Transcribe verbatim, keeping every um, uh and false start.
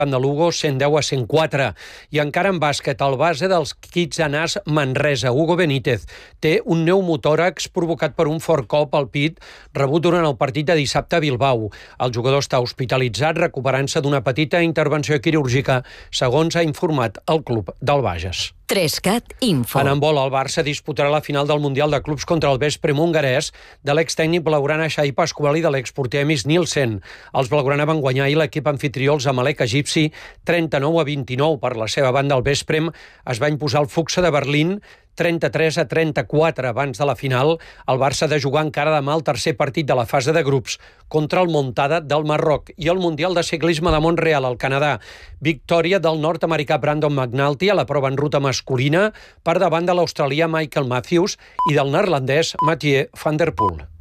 de Lugo cent deu a cent quatre. I encara en bàsquet, el base dels Kitsanàs Manresa, Hugo Benítez, té un pneumotòrax provocat per un fort cop al pit rebut durant el partit de dissabte a Bilbao. El jugador està hospitalitzat recuperant-se d'una petita intervenció quirúrgica, segons ha informat el club del Bages. Trescat Info. En handbol, el Barça disputarà la final del Mundial de Clubs contra el Veszprém hongarès de l'extècnic blaugrana Xavi Pasqual i de l'exporter Emis Nielsen. Els blaugrana van guanyar ahir l'equip anfitrió, el Zamalek egipci, trenta-nou a vint-i-nou. Per la seva banda, el Veszprém es va imposar el Fuxa de Berlín trenta-tres a trenta-quatre. Abans de la final, el Barça ha de jugar encara demà el tercer partit de la fase de grups contra el Montada del Marroc i el Mundial de Ciclisme de Montreal, al Canadà. Victòria del nord-americà Brandon McNulty a la prova en ruta masculina per davant de l'australià Michael Matthews i del neerlandès Mathieu van der Poel.